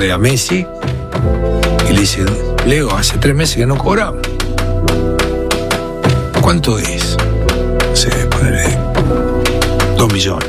a Messi y le dice: Leo, hace 3 meses que no cobramos. ¿Cuánto es? Ponerle 2 millones.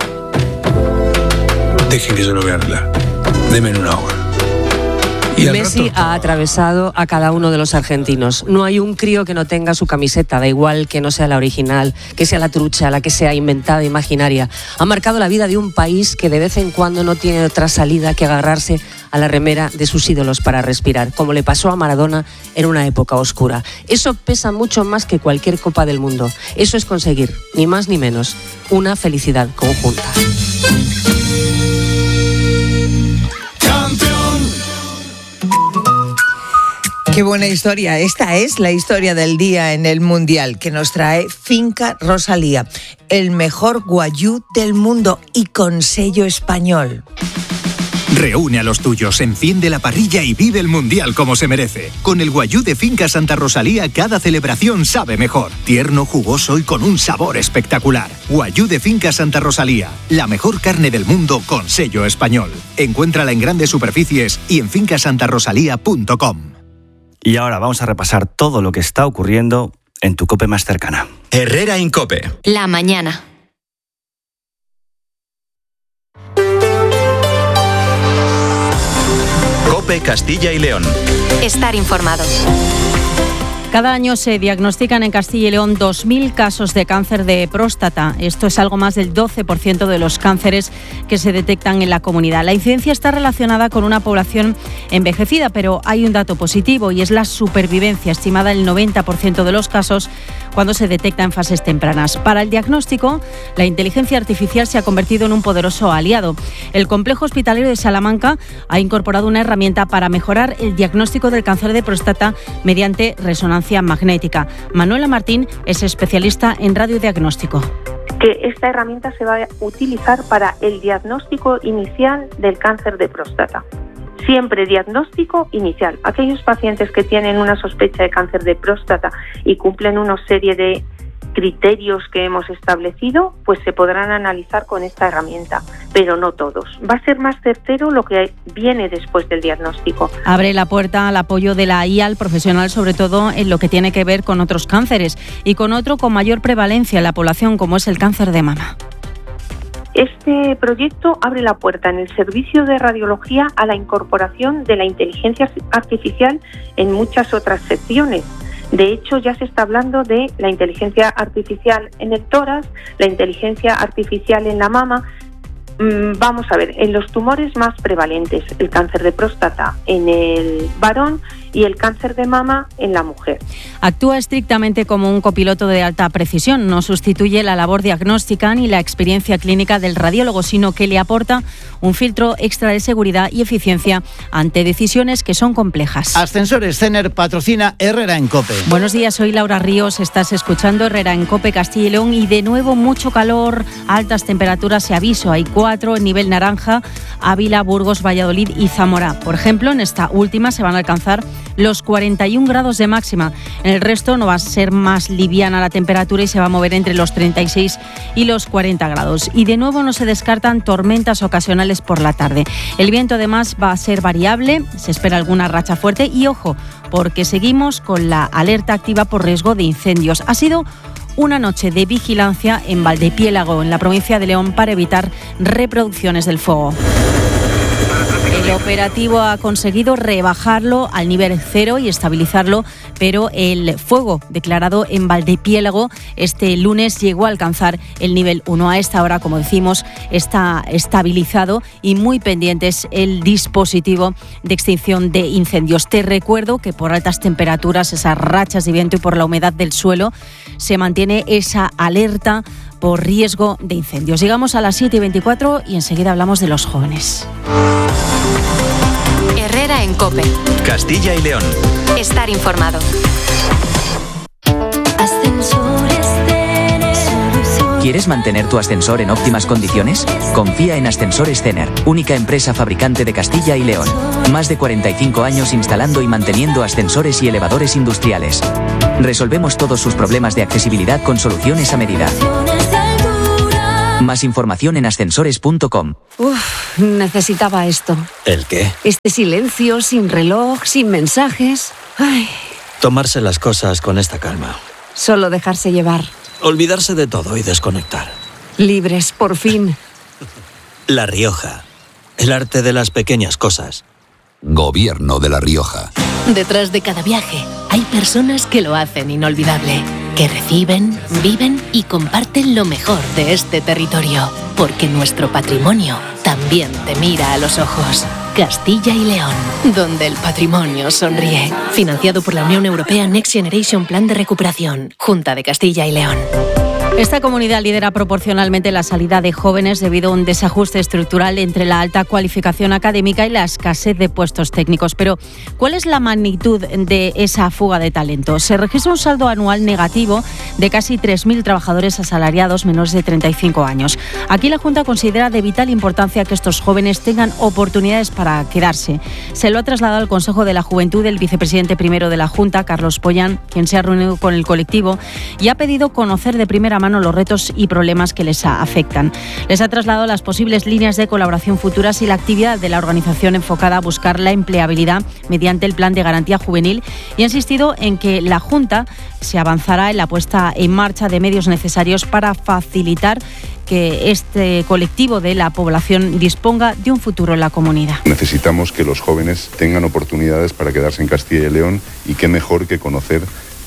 Dejen que yo lo voy a arreglar. Denme una hora. Y Messi ha atravesado a cada uno de los argentinos. No hay un crío que no tenga su camiseta, da igual que no sea la original, que sea la trucha, la que sea inventada, imaginaria. Ha marcado la vida de un país que de vez en cuando no tiene otra salida que agarrarse a la remera de sus ídolos para respirar, como le pasó a Maradona en una época oscura. Eso pesa mucho más que cualquier Copa del Mundo. Eso es conseguir, ni más ni menos, una felicidad conjunta. Qué buena historia. Esta es la historia del día en el Mundial que nos trae Finca Rosalía, el mejor guayú del mundo y con sello español. Reúne a los tuyos, enciende la parrilla y vive el Mundial como se merece. Con el guayú de Finca Santa Rosalía, cada celebración sabe mejor. Tierno, jugoso y con un sabor espectacular. Guayú de Finca Santa Rosalía, la mejor carne del mundo con sello español. Encuéntrala en grandes superficies y en fincasantarosalía.com. Y ahora vamos a repasar todo lo que está ocurriendo en tu COPE más cercana. Herrera Incope. La mañana. COPE Castilla y León. Estar informado. Cada año se diagnostican en Castilla y León 2.000 casos de cáncer de próstata. Esto es algo más del 12% de los cánceres que se detectan en la comunidad. La incidencia está relacionada con una población envejecida, pero hay un dato positivo y es la supervivencia, estimada en el 90% de los casos cuando se detecta en fases tempranas. Para el diagnóstico, la inteligencia artificial se ha convertido en un poderoso aliado. El Complejo Hospitalario de Salamanca ha incorporado una herramienta para mejorar el diagnóstico del cáncer de próstata mediante resonancia magnética. Manuela Martín es especialista en radiodiagnóstico. Que esta herramienta se va a utilizar para el diagnóstico inicial del cáncer de próstata. Siempre diagnóstico inicial. Aquellos pacientes que tienen una sospecha de cáncer de próstata y cumplen una serie de criterios que hemos establecido, pues se podrán analizar con esta herramienta, pero no todos. Va a ser más certero lo que viene después del diagnóstico. Abre la puerta al apoyo de la IAL profesional, sobre todo en lo que tiene que ver con otros cánceres y con otro con mayor prevalencia en la población, como es el cáncer de mama. Este proyecto abre la puerta en el servicio de radiología a la incorporación de la inteligencia artificial en muchas otras secciones. De hecho, ya se está hablando de la inteligencia artificial en el tórax, la inteligencia artificial en la mama. Vamos a ver, en los tumores más prevalentes, el cáncer de próstata en el varón y el cáncer de mama en la mujer. Actúa estrictamente como un copiloto de alta precisión. No sustituye la labor diagnóstica ni la experiencia clínica del radiólogo, sino que le aporta un filtro extra de seguridad y eficiencia ante decisiones que son complejas. Ascensores Cener patrocina Herrera Incope. Buenos días, soy Laura Ríos. Estás escuchando Herrera Incope Castilla y León y de nuevo mucho calor, altas temperaturas y aviso. Hay 4 en nivel naranja: Ávila, Burgos, Valladolid y Zamora. Por ejemplo, en esta última se van a alcanzar los 41 grados de máxima. En el resto no va a ser más liviana la temperatura y se va a mover entre los 36 y los 40 grados. Y de nuevo no se descartan tormentas ocasionales por la tarde. El viento además va a ser variable, se espera alguna racha fuerte y ojo, porque seguimos con la alerta activa por riesgo de incendios. Ha sido una noche de vigilancia en Valdepiélago, en la provincia de León, para evitar reproducciones del fuego. El operativo ha conseguido rebajarlo al nivel 0 y estabilizarlo, pero el fuego declarado en Valdepiélago este lunes llegó a alcanzar el nivel 1. A esta hora, como decimos, está estabilizado y muy pendientes el dispositivo de extinción de incendios. Te recuerdo que por altas temperaturas, esas rachas de viento y por la humedad del suelo, se mantiene esa alerta por riesgo de incendios. Llegamos a las 7:24 y enseguida hablamos de los jóvenes. Herrera en COPE. Castilla y León. Estar informado. ¿Quieres mantener tu ascensor en óptimas condiciones? Confía en Ascensores Cener, única empresa fabricante de Castilla y León. Más de 45 años instalando y manteniendo ascensores y elevadores industriales. Resolvemos todos sus problemas de accesibilidad con soluciones a medida. Más información en ascensores.com. Uf. necesitaba esto. ¿El qué? Este silencio, sin reloj, sin mensajes. Ay. Tomarse las cosas con esta calma. Solo dejarse llevar. Olvidarse de todo y desconectar. Libres, por fin. La Rioja. El arte de las pequeñas cosas. Gobierno de La Rioja. Detrás de cada viaje hay personas que lo hacen inolvidable, que reciben, viven y comparten lo mejor de este territorio, porque nuestro patrimonio también te mira a los ojos. Castilla y León, donde el patrimonio sonríe. Financiado por la Unión Europea Next Generation Plan de Recuperación, Junta de Castilla y León. Esta comunidad lidera proporcionalmente la salida de jóvenes debido a un desajuste estructural entre la alta cualificación académica y la escasez de puestos técnicos. Pero, ¿cuál es la magnitud de esa fuga de talento? Se registra un saldo anual negativo de casi 3.000 trabajadores asalariados menores de 35 años. Aquí la Junta considera de vital importancia que estos jóvenes tengan oportunidades para quedarse. Se lo ha trasladado al Consejo de la Juventud el vicepresidente primero de la Junta, Carlos Pollán, quien se ha reunido con el colectivo y ha pedido conocer de primera mano los retos y problemas que les afectan. Les ha trasladado las posibles líneas de colaboración futuras y la actividad de la organización enfocada a buscar la empleabilidad mediante el Plan de Garantía Juvenil y ha insistido en que la Junta se avanzará en la puesta en marcha de medios necesarios para facilitar que este colectivo de la población disponga de un futuro en la comunidad. Necesitamos que los jóvenes tengan oportunidades para quedarse en Castilla y León y qué mejor que conocer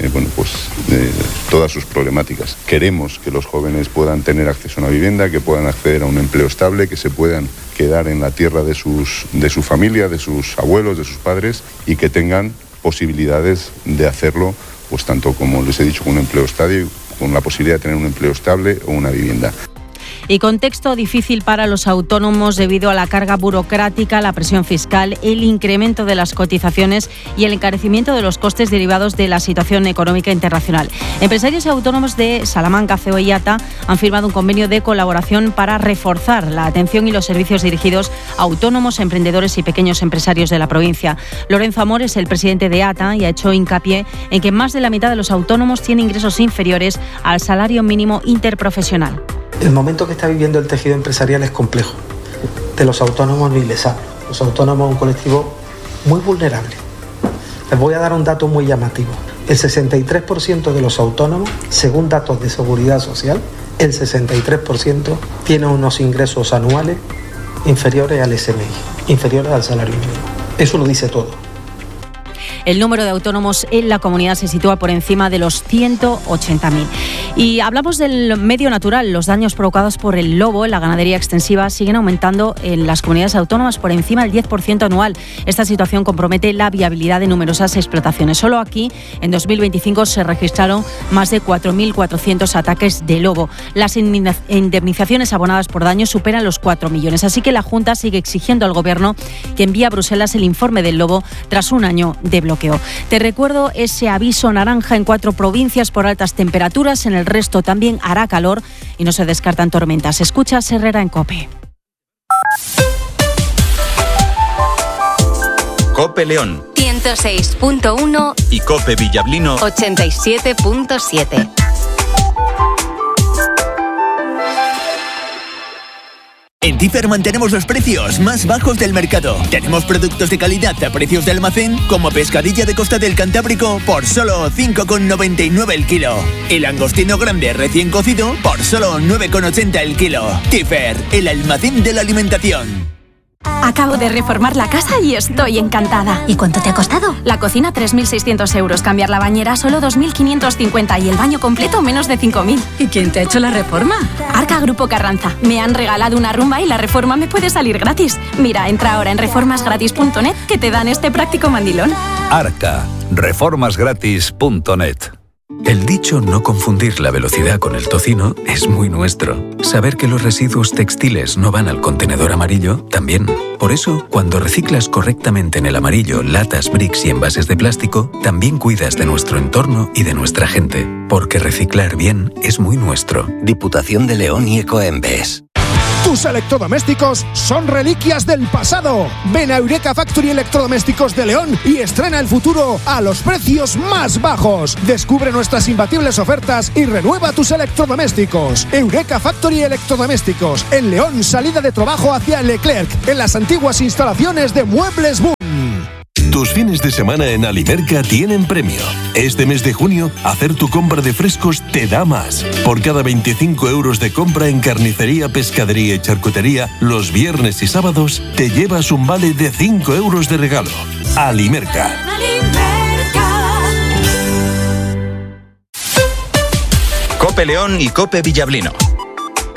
todas sus problemáticas. Queremos que los jóvenes puedan tener acceso a una vivienda, que puedan acceder a un empleo estable, que se puedan quedar en la tierra de su familia, de sus abuelos, de sus padres y que tengan posibilidades de hacerlo, pues tanto como les he dicho, con un empleo estable, con la posibilidad de tener un empleo estable o una vivienda. Y contexto difícil para los autónomos debido a la carga burocrática, la presión fiscal, el incremento de las cotizaciones y el encarecimiento de los costes derivados de la situación económica internacional. Empresarios y autónomos de Salamanca, CEO y ATA han firmado un convenio de colaboración para reforzar la atención y los servicios dirigidos a autónomos, emprendedores y pequeños empresarios de la provincia. Lorenzo Amor es el presidente de ATA y ha hecho hincapié en que más de la mitad de los autónomos tiene ingresos inferiores al salario mínimo interprofesional. El momento que está viviendo el tejido empresarial es complejo. De los autónomos ni les hablo. Los autónomos son un colectivo muy vulnerable. Les voy a dar un dato muy llamativo. El 63% de los autónomos, según datos de Seguridad Social, el 63% tiene unos ingresos anuales inferiores al SMI, inferiores al salario mínimo. Eso lo dice todo. El número de autónomos en la comunidad se sitúa por encima de los 180.000. Y hablamos del medio natural. Los daños provocados por el lobo en la ganadería extensiva siguen aumentando en las comunidades autónomas por encima del 10% anual. Esta situación compromete la viabilidad de numerosas explotaciones. Solo aquí, en 2025, se registraron más de 4.400 ataques de lobo. Las indemnizaciones abonadas por daños superan los 4 millones. Así que la Junta sigue exigiendo al Gobierno que envíe a Bruselas el informe del lobo tras un año de bloqueo. Te recuerdo ese aviso naranja en 4 provincias por altas temperaturas, en el resto también hará calor y no se descartan tormentas. Escuchas Herrera en COPE. COPE León 106.1 y COPE Villablino 87.7. En Tifer mantenemos los precios más bajos del mercado. Tenemos productos de calidad a precios de almacén, como pescadilla de costa del Cantábrico por solo 5,99 el kilo. El langostino grande recién cocido por solo 9,80 el kilo. Tifer, el almacén de la alimentación. Acabo de reformar la casa y estoy encantada. ¿Y cuánto te ha costado? La cocina 3.600 euros, cambiar la bañera solo 2.550 y el baño completo menos de 5.000. ¿Y quién te ha hecho la reforma? Arca Grupo Carranza. Me han regalado una rumba y la reforma me puede salir gratis. Mira, entra ahora en reformasgratis.net que te dan este práctico mandilón. Arca, reformasgratis.net. El dicho no confundir la velocidad con el tocino es muy nuestro. Saber que los residuos textiles no van al contenedor amarillo, también. Por eso, cuando reciclas correctamente en el amarillo latas, bricks y envases de plástico, también cuidas de nuestro entorno y de nuestra gente. Porque reciclar bien es muy nuestro. Diputación de León y Ecoembes. Tus electrodomésticos son reliquias del pasado. Ven a Eureka Factory Electrodomésticos de León y estrena el futuro a los precios más bajos. Descubre nuestras imbatibles ofertas y renueva tus electrodomésticos. Eureka Factory Electrodomésticos en León, salida de trabajo hacia Leclerc, en las antiguas instalaciones de Muebles Boom. Tus fines de semana en Alimerca tienen premio. Este mes de junio, hacer tu compra de frescos te da más. Por cada 25 euros de compra en carnicería, pescadería y charcutería, los viernes y sábados, te llevas un vale de 5 euros de regalo. Alimerca. Cope León y Cope Villablino.